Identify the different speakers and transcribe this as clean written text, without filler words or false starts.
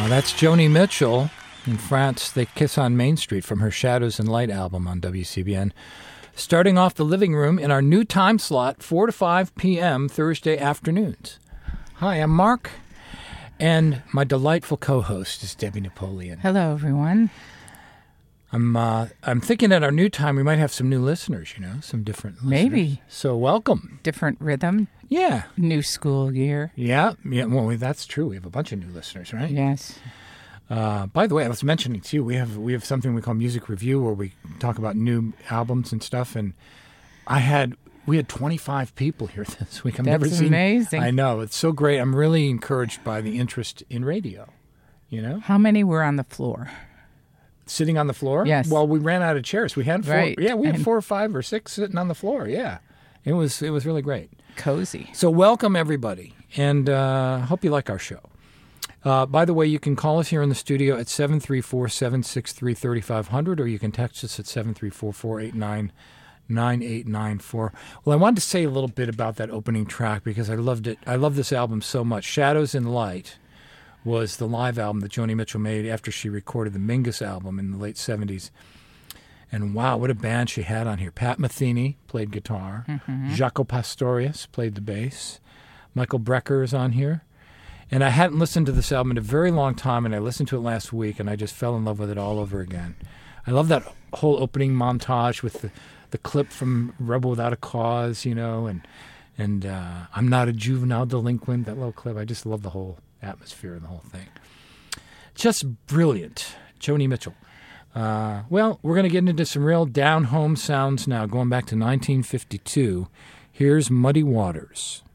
Speaker 1: That's Joni Mitchell. In France, They Kiss on Main Street from her Shadows and Light album on WCBN. Starting off the living room in our new time slot, 4 to 5 p.m. Thursday afternoons. Hi, I'm Mark, and my delightful co-host is Debbie Napoleon.
Speaker 2: Hello, everyone.
Speaker 1: I'm thinking at our new time we might have some new listeners, some different listeners.
Speaker 2: Maybe.
Speaker 1: So welcome.
Speaker 2: Different rhythm.
Speaker 1: Yeah.
Speaker 2: New school year.
Speaker 1: Yeah. Well, that's true. We have a bunch of new listeners, right?
Speaker 2: Yes.
Speaker 1: By the way, I was mentioning to you, we have something we call Music Review where we talk about new albums and stuff, and we had 25 people here this week.
Speaker 2: That's amazing.
Speaker 1: I know. It's so great. I'm really encouraged by the interest in radio,
Speaker 2: How many were on the floor?
Speaker 1: Sitting on the floor?
Speaker 2: Yes.
Speaker 1: Well, we ran out of chairs. We had four.
Speaker 2: Right.
Speaker 1: Yeah, we had 4 or 5 or 6 sitting on the floor. Yeah. It was really great.
Speaker 2: Cozy.
Speaker 1: So welcome, everybody, and hope you like our show. By the way, you can call us here in the studio at 734-763-3500, or you can text us at 734-489-9894. Well, I wanted to say a little bit about that opening track because I loved it. I love this album so much. Shadows and Light was the live album that Joni Mitchell made after she recorded the Mingus album in the late 70s. And wow, what a band she had on here. Pat Metheny played guitar. Mm-hmm. Jaco Pastorius played the bass. Michael Brecker is on here. And I hadn't listened to this album in a very long time, and I listened to it last week, and I just fell in love with it all over again. I love that whole opening montage with the clip from Rebel Without a Cause, and I'm Not a Juvenile Delinquent, that little clip. I just love the whole atmosphere and the whole thing. Just brilliant. Joni Mitchell. Well, we're going to get into some real down-home sounds now, going back to 1952. Here's Muddy Waters.